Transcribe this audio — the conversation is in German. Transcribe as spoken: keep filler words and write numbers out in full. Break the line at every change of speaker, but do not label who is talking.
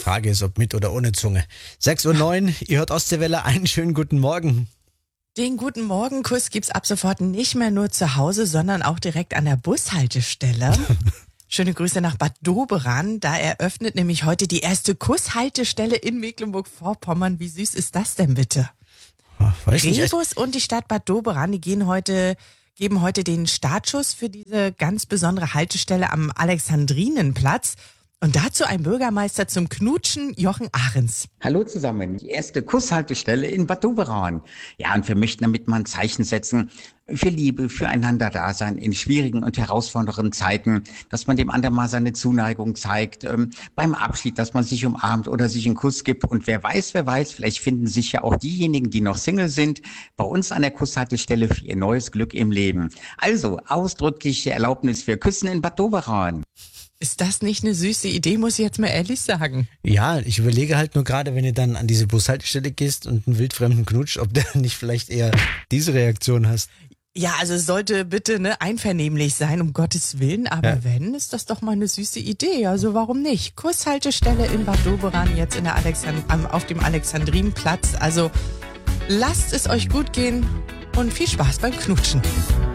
Frage ist, ob mit oder ohne Zunge. sechs Uhr neun, ihr hört Ostseewelle, einen schönen guten Morgen.
Den guten Morgenkuss gibt's ab sofort nicht mehr nur zu Hause, sondern auch direkt an der Bushaltestelle. Schöne Grüße nach Bad Doberan. Da eröffnet nämlich heute die erste Kusshaltestelle in Mecklenburg-Vorpommern. Wie süß ist das denn bitte?
Weiß nicht.
Rebus und die Stadt Bad Doberan, die gehen heute, geben heute den Startschuss für diese ganz besondere Haltestelle am Alexandrinenplatz. Und dazu ein Bürgermeister zum Knutschen, Jochen Ahrens.
Hallo zusammen, die erste Kusshaltestelle in Bad Doberan. Ja, und wir möchten damit mal ein Zeichen setzen für Liebe, füreinander Dasein in schwierigen und herausfordernden Zeiten, dass man dem anderen mal seine Zuneigung zeigt, ähm, beim Abschied, dass man sich umarmt oder sich einen Kuss gibt. Und wer weiß, wer weiß, vielleicht finden sich ja auch diejenigen, die noch Single sind, bei uns an der Kusshaltestelle für ihr neues Glück im Leben. Also ausdrückliche Erlaubnis für Küssen in Bad Doberan.
Ist das nicht eine süße Idee, muss ich jetzt mal ehrlich sagen?
Ja, ich überlege halt nur gerade, wenn du dann an diese Bushaltestelle gehst und einen wildfremden knutscht, ob du nicht vielleicht eher diese Reaktion hast.
Ja, also es sollte bitte ne, einvernehmlich sein, um Gottes Willen. Aber
Ja.
wenn, ist das doch mal eine süße Idee. Also warum nicht? Kusshaltestelle in Bad Doberan, jetzt in der Alexand- am- auf dem Alexandrinenplatz. Also lasst es euch gut gehen und viel Spaß beim Knutschen.